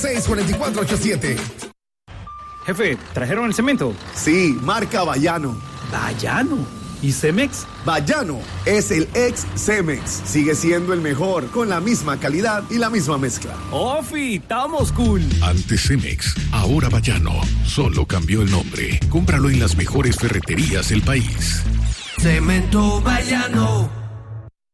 644-87. Jefe, ¿trajeron el cemento? Sí, marca Bayano. ¿Bayano? ¿Y Cemex? Bayano es el ex Cemex. Sigue siendo el mejor, con la misma calidad y la misma mezcla. ¡Ofi! ¡Estamos cool! Antes Cemex, ahora Bayano. Solo cambió el nombre. Cómpralo en las mejores ferreterías del país. Cemento Bayano.